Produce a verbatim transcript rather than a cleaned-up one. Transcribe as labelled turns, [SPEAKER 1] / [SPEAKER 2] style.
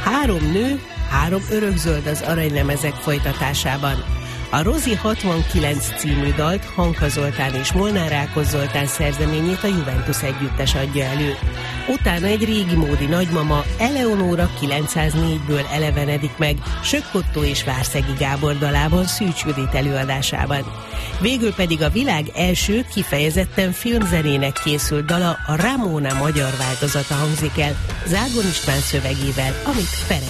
[SPEAKER 1] Három nő, három örökzöld az aranylemezek folytatásában. A Rozi hatvankilenc című dalt Hanka Zoltán és Molnár Ákos Zoltán szerzeményét a Juventus együttes adja elő. Utána egy régi módi nagymama, Eleonóra kilencszáznégyből elevenedik meg Sök Ottó és Várszegi Gábor dalában Szűcs Judit előadásában. Végül pedig a világ első kifejezetten filmzenének készült dala, a Ramona magyar változata hangzik el Zágon István szövegével, amit Ferenc